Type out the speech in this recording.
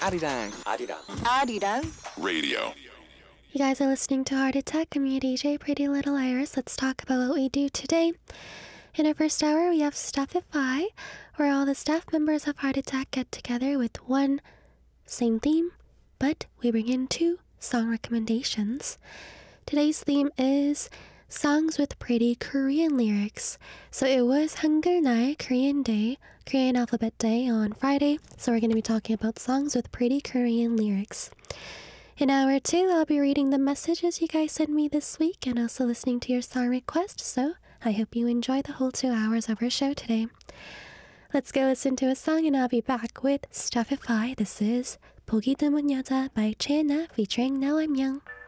아리랑 Radio. You guys are listening to Heart Attack. I'm your DJ, Pretty Little Iris. Let's talk about what we do today. In our first hour, we have Stuffify, where all the staff members of Heart Attack get together with one same theme, but we bring in two song recommendations. Today's theme is songs with pretty Korean lyrics. So it was 한글날, Korean Day, Korean Alphabet Day on Friday, so we're going to be talking about songs with pretty Korean lyrics. In hour two, I'll be reading the messages you guys sent me this week and also listening to your song requests, so I hope you enjoy the whole 2 hours of our show today. Let's go listen to a song and I'll be back with Stuffify. This is 보기 드문 여자 by Chena featuring Now I'm Young.